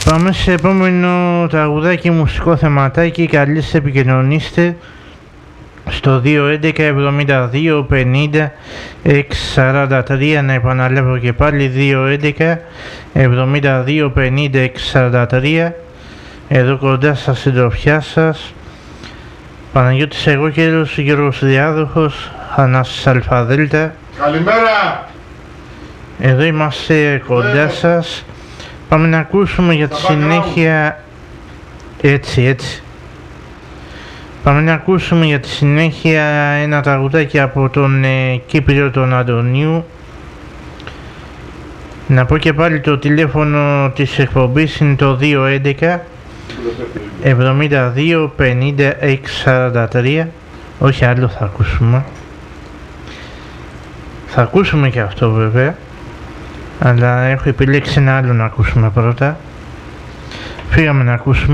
Πάμε σε επόμενο τραγουδάκι, μουσικό θεματάκι. Καλείς επικοινωνήστε στο 211 72 50 643. Να επαναλάβω και πάλι, 211 72 50 643. Εδώ κοντά σας, συντροφιά σας, Παναγιώτης Εγώκερος, Γιώργος Διάδοχος, Ανάσης Αλφαδέλτα. Καλημέρα! Εδώ είμαστε κοντά σας. Πάμε να ακούσουμε για τη συνέχεια. Έτσι. Πάμε να ακούσουμε για τη συνέχεια ένα τραγουδάκι από τον Κύπριο τον Αντωνίου. Να πω και πάλι το τηλέφωνο της εκπομπής είναι το 211 72 50 643. Όχι, άλλο θα ακούσουμε. Θα ακούσουμε και αυτό βέβαια, αλλά έχω επιλέξει ένα άλλο να ακούσουμε πρώτα. Φύγαμε να ακούσουμε.